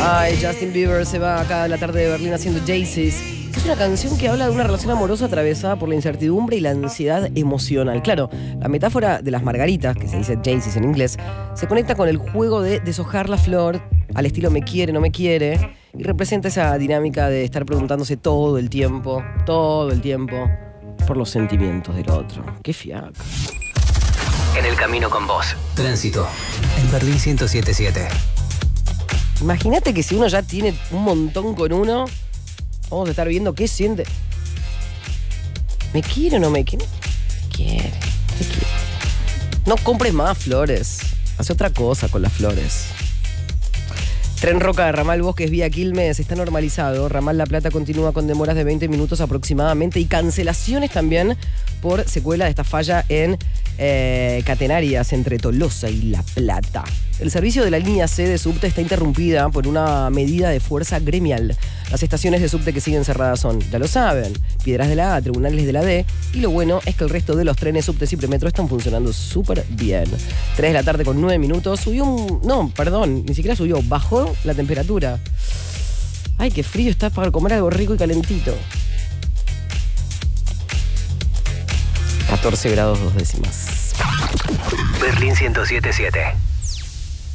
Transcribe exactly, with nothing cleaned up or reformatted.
Ay, Justin Bieber se va acá a la tarde de Berlín haciendo Jaycees. Es una canción que habla de una relación amorosa atravesada por la incertidumbre y la ansiedad emocional. Claro, la metáfora de las margaritas, que se dice Jaycees en inglés, se conecta con el juego de deshojar la flor al estilo me quiere, no me quiere, y representa esa dinámica de estar preguntándose todo el tiempo, todo el tiempo, por los sentimientos del otro. ¡Qué fiaca! En el camino con vos. Tránsito. En Berlín ciento siete siete. Imagínate que si uno ya tiene un montón con uno, vamos a estar viendo qué siente. ¿Me quiere o no me quiere? ¿Me quiere? ¿Me quiere? No compres más flores. Hace otra cosa con las flores. Tren Roca de Ramal Bosques vía Quilmes está normalizado. Ramal La Plata continúa con demoras de veinte minutos aproximadamente y cancelaciones también por secuela de esta falla en eh, catenarias entre Tolosa y La Plata. El servicio de la línea C de subte está interrumpida por una medida de fuerza gremial. Las estaciones de subte que siguen cerradas son, ya lo saben, Piedras de la A, Tribunales de la D, y lo bueno es que el resto de los trenes subtes y premetro están funcionando súper bien. tres de la tarde con nueve minutos, subió un... no, perdón, ni siquiera subió, bajó la temperatura. Ay, qué frío está para comer algo rico y calentito. catorce grados dos décimas. Berlín ciento siete siete.